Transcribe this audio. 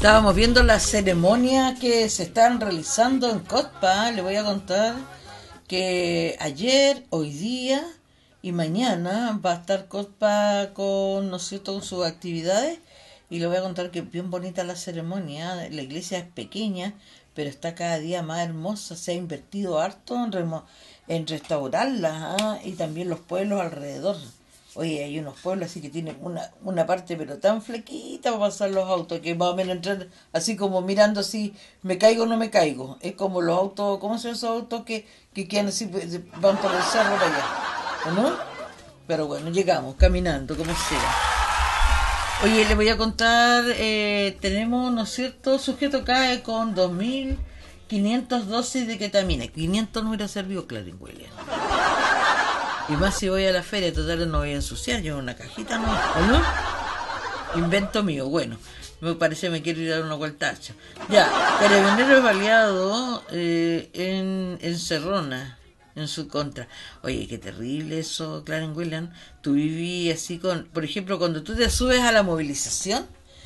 Estábamos viendo la ceremonia que se están realizando en Cotpa. Le voy a contar que ayer, hoy día y mañana va a estar Cotpa con, ¿no es cierto?, con sus actividades. Y le voy a contar que es bien bonita la ceremonia. La iglesia es pequeña, pero está cada día más hermosa. Se ha invertido harto en restaurarla, ¿ah? Y también los pueblos alrededor. Oye, hay unos pueblos así que tienen una parte pero tan flequita para pasar los autos que más o menos entrar así como mirando así, me caigo o no me caigo. Es como los autos, ¿cómo se llaman esos autos que quedan así, pues, van por el cerro para allá? ¿O no? Pero bueno, llegamos caminando, como sea. Oye, le voy a contar, tenemos, ¿no es cierto?, sujeto CAE con 2.500 dosis de ketamina. 500 no hubiera servido Clarín-William. Y más si voy a la feria, total no voy a ensuciar, yo una cajita no, ¿o no? Invento mío, bueno, me parece que me quiero ir a dar una vueltacha. Ya, Carabinero es baleado en Cerrona, en su contra. Oye, qué terrible eso, Claren William. Tú viví así con, por ejemplo, cuando tú te subes a la movilización,